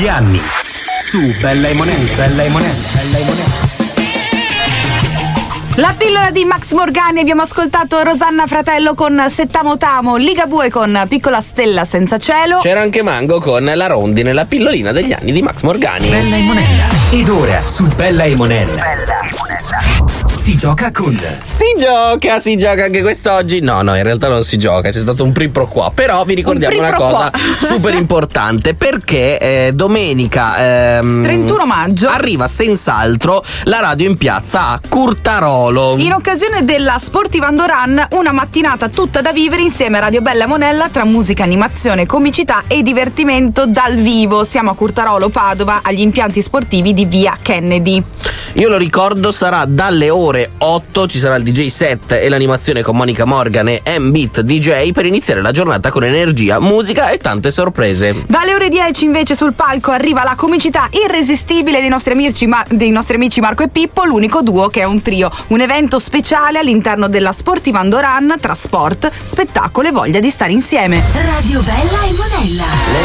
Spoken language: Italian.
degli anni su Bella e Monella. La pillola di Max Morgani, abbiamo ascoltato Rosanna Fratello con Settamo Tamo, Ligabue con Piccola Stella Senza Cielo. C'era anche Mango con La Rondine, la pillolina degli anni di Max Morgani. Bella e Monella. Ed ora su Bella e Monella si gioca con... Si gioca anche quest'oggi. No, in realtà non si gioca, c'è stato un pro qua. Però vi ricordiamo una cosa super importante, perché domenica 31 maggio arriva senz'altro la radio in piazza a Curtarolo. In occasione della Sportivando Run, una mattinata tutta da vivere insieme a Radio Bella e Monella, tra musica, animazione, comicità e divertimento dal vivo. Siamo a Curtarolo, Padova, agli impianti sportivi di via Kennedy. Io lo ricordo, sarà dalle ore 8, ci sarà il DJ set e l'animazione con Monica Morgan e M-Beat DJ per iniziare la giornata con energia, musica e tante sorprese. Dalle ore 10 invece sul palco arriva la comicità irresistibile dei nostri amici Marco e Pippo, l'unico duo che è un trio. Un evento speciale all'interno della Sportivando Run tra sport, spettacolo e voglia di stare insieme. Radio Bella e Monella.